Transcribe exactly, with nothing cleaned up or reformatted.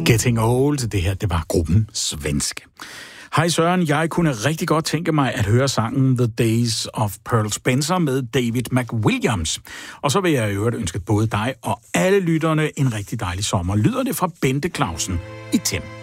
Getting Old, det her, det var gruppen Svenske. Hej Søren, jeg kunne rigtig godt tænke mig at høre sangen The Days of Pearl Spencer med David McWilliams. Og så vil jeg i øvrigt ønske både dig og alle lytterne en rigtig dejlig sommer. Lyder det fra Bente Clausen i Tim.